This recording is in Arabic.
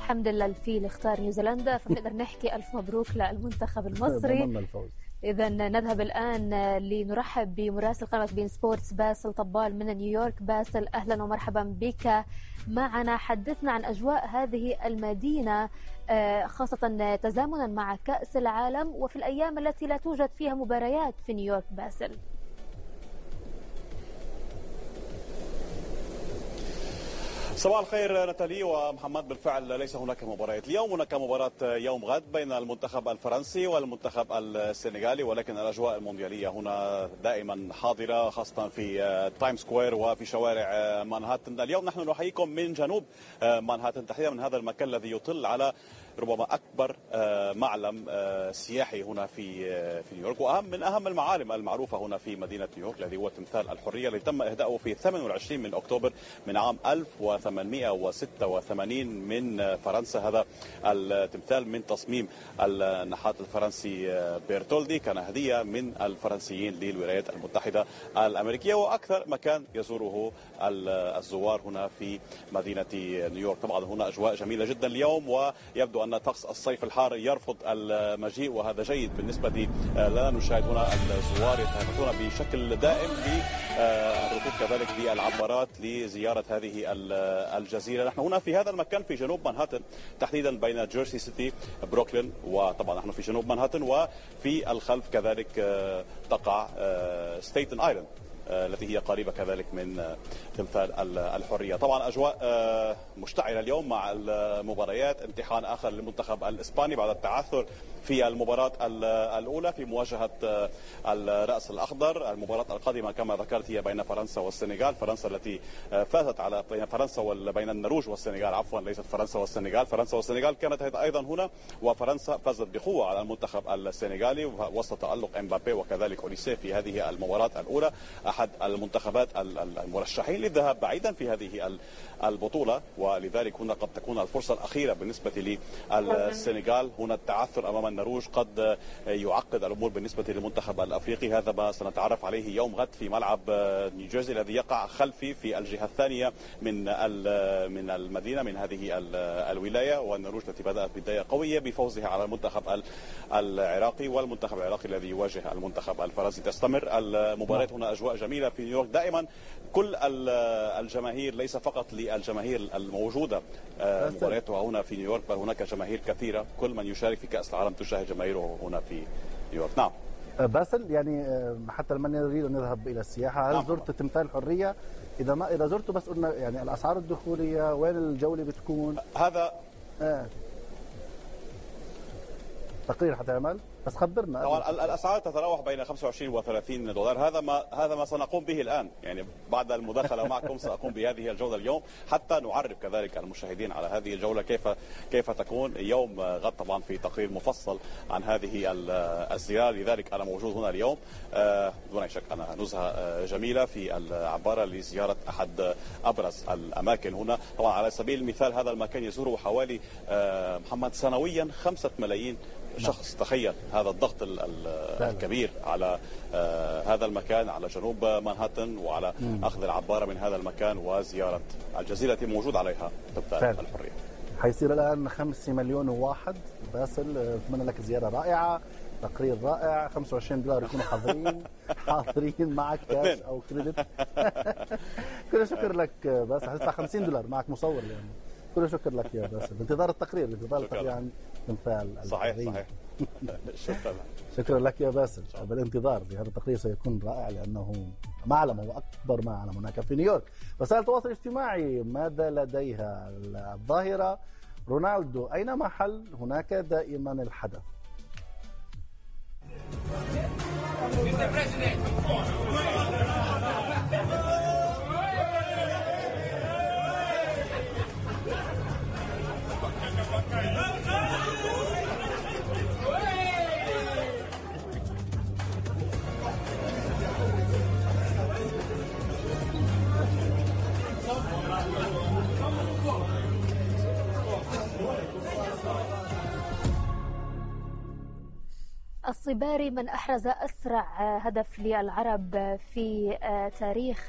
الحمد لله الفيل اختار نيوزيلندا، فبنقدر نحكي ألف مبروك للمنتخب المصري. إذا نذهب الآن لنرحب بمراسل قناة بين سبورتس باسل طبال من نيويورك. باسل أهلا ومرحبا بك معنا، حدثنا عن أجواء هذه المدينة خاصة تزامنا مع كأس العالم وفي الأيام التي لا توجد فيها مباريات في نيويورك. باسل. صباح الخير نتالي ومحمد. بالفعل ليس هناك مباريات اليوم، هناك مباراة يوم غد بين المنتخب الفرنسي والمنتخب السنغالي، ولكن الأجواء المونديالية هنا دائما حاضرة خاصة في تايم سكوير وفي شوارع مانهاتن. اليوم نحن نحييكم من جنوب مانهاتن، تحديدا من هذا المكان الذي يطل على ربما أكبر معلم سياحي هنا في نيويورك، وأهم المعالم المعروفة هنا في مدينة نيويورك، الذي هو تمثال الحرية الذي تم إهداؤه في 28 من أكتوبر من عام 1886 من فرنسا. هذا التمثال من تصميم النحات الفرنسي بيرتولدي، كان هدية من الفرنسيين للولايات المتحدة الأمريكية، وأكثر مكان يزوره الزوار هنا في مدينة نيويورك. طبعا هنا أجواء جميلة جدا اليوم، ويبدو أن طقس الصيف الحار يرفض المجيء، وهذا جيد بالنسبة لنا. نشاهد هنا الزوار يتهافتون بشكل دائم بالركوب كذلك بالعبارات لزيارة هذه الجزيرة. نحن هنا في هذا المكان في جنوب مانهاتن، تحديدا بين جيرسي سيتي بروكلين، وطبعا نحن في جنوب مانهاتن، وفي الخلف كذلك تقع ستيتن ايلاند التي هي قريبة كذلك من تمثال الحرية. طبعا أجواء مشتعلة اليوم مع المباريات، امتحان آخر للمنتخب الإسباني بعد التعثر في المباراة الأولى في مواجهة الرأس الأخضر. المباراة القادمة كما ذكرت هي بين فرنسا والسنغال، فرنسا التي فازت على بين فرنسا وبين النرويج والسنغال، عفوا ليست فرنسا والسنغال، فرنسا والسنغال كانت أيضا هنا، وفرنسا فازت بقوة على المنتخب السنغالي وسط تألق امبابي وكذلك أوليسيه في هذه المباراة الأولى، أحد المنتخبات المرشحين للذهاب بعيدا في هذه البطولة، ولذلك هنا قد تكون الفرصة الأخيرة بالنسبة للسنغال. هنا التعثر أمام النرويج قد يعقد الأمور بالنسبة للمنتخب الأفريقي، هذا ما سنتعرف عليه يوم غد في ملعب نيوجيرسي الذي يقع خلفي في الجهة الثانية من المدينة، من هذه الولاية. والنرويج التي بدأت بداية قوية بفوزها على المنتخب العراقي، والمنتخب العراقي الذي يواجه المنتخب الفرنسي. تستمر المباريات هنا، أجواء جميلة في نيويورك دائما. كل الجماهير، ليس فقط للجماهير الموجودة مبارياتها هنا في نيويورك، بل هناك جماهير كثيرة، كل من يشارك في كأس العالم تشاهد جماهيره هنا في نيويورك. نعم باسل، يعني حتى من يريد أن يذهب إلى السياحة، هل زرت تمثال الحرية؟ إذا زرته، بس قلنا يعني الأسعار الدخولية وين الجولة بتكون؟ هذا تقرير حتعمل، بس خبرنا. طبعا الاسعار تتراوح بين 25 و 30 دولار. هذا ما سنقوم به الان، يعني بعد المداخله معكم ساقوم بهذه الجوله اليوم حتى نعرف كذلك المشاهدين على هذه الجوله كيف تكون يوم غد. طبعا في تقرير مفصل عن هذه الزياره، لذلك انا موجود هنا اليوم دون شك. انا نزهه جميله في العباره لزياره احد ابرز الاماكن هنا. طبعا على سبيل المثال هذا المكان يزوره حوالي محمد سنويا 5 ملايين شخص. تخيل هذا الضغط الكبير على هذا المكان، على جنوب مانهاتن، وعلى أخذ العبارة من هذا المكان وزيارة الجزيرة التي موجود عليها تمثال الحرية. حيصير الآن 5 مليون وواحد. باسل، أتمنى لك زيارة رائعة، تقرير رائع. 25 دولار يكونوا حاضرين معك كاش أو كريدت. كل شكر لك باسل. هتدفع 50 دولار معك مصور يعني. كل شكر لك يا باسل، بانتظار التقرير عن تمثال صحيح. شكرا لك يا باسل، بالانتظار لهذا التقرير، سيكون رائع لأنه معلم، هو أكبر معلم هناك في نيويورك. وسائل التواصل الاجتماعي ماذا لديها؟ الظاهرة رونالدو أينما حل هناك دائما الحدث. الصباري من أحرز أسرع هدف للعرب في تاريخ